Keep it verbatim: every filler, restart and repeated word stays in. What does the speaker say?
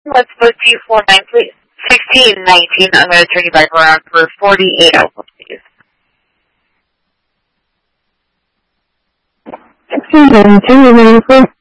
Let's book you for nine, please. sixteen nineteen. I'm going to turn you back around for forty-eight Alpha, please. sixteen nineteen, you're ready for?